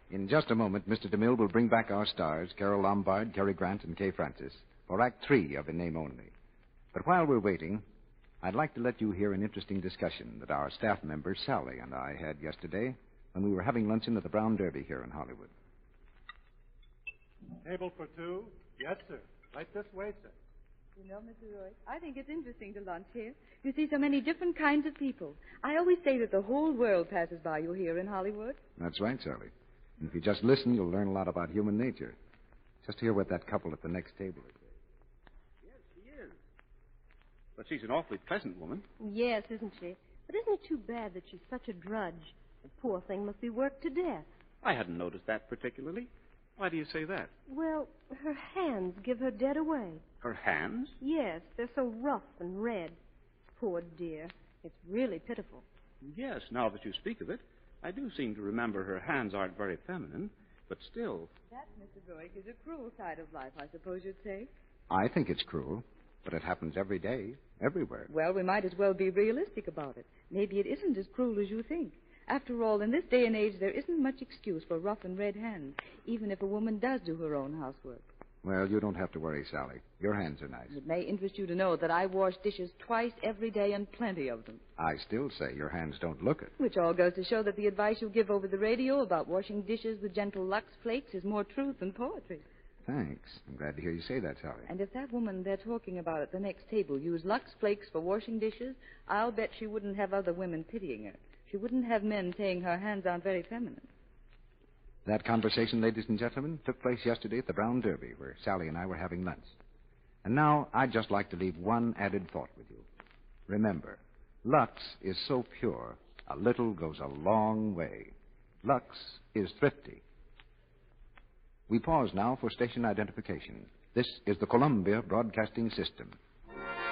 In just a moment, Mr. DeMille will bring back our stars, Carol Lombard, Cary Grant, and Kay Francis, for Act 3 of In Name Only. But while we're waiting, I'd like to let you hear an interesting discussion that our staff member, Sally, and I had yesterday when we were having luncheon at the Brown Derby here in Hollywood. Table for two? Yes, sir. Right this way, sir. You know, Mr. Roy, I think it's interesting to lunch here. You see so many different kinds of people. I always say that the whole world passes by you here in Hollywood. That's right, Sally. And if you just listen, you'll learn a lot about human nature. Just hear what that couple at the next table is saying. Yes, she is. But she's an awfully pleasant woman. Yes, isn't she? But isn't it too bad that she's such a drudge? The poor thing must be worked to death. I hadn't noticed that particularly. Why do you say that? Well, her hands give her dead away. Her hands? Yes, they're so rough and red. Poor dear. It's really pitiful. Yes, now that you speak of it, I do seem to remember her hands aren't very feminine, but still. That, Mr. Roy, is a cruel side of life, I suppose you'd say. I think it's cruel, but it happens every day, everywhere. Well, we might as well be realistic about it. Maybe it isn't as cruel as you think. After all, in this day and age, there isn't much excuse for rough and red hands, even if a woman does do her own housework. Well, you don't have to worry, Sally. Your hands are nice. It may interest you to know that I wash dishes twice every day and plenty of them. I still say your hands don't look it. Which all goes to show that the advice you give over the radio about washing dishes with gentle Lux Flakes is more truth than poetry. Thanks. I'm glad to hear you say that, Sally. And if that woman they're talking about at the next table used Lux Flakes for washing dishes, I'll bet she wouldn't have other women pitying her. She wouldn't have men saying her hands aren't very feminine. That conversation, ladies and gentlemen, took place yesterday at the Brown Derby, where Sally and I were having lunch. And now I'd just like to leave one added thought with you. Remember, Lux is so pure, a little goes a long way. Lux is thrifty. We pause now for station identification. This is the Columbia Broadcasting System.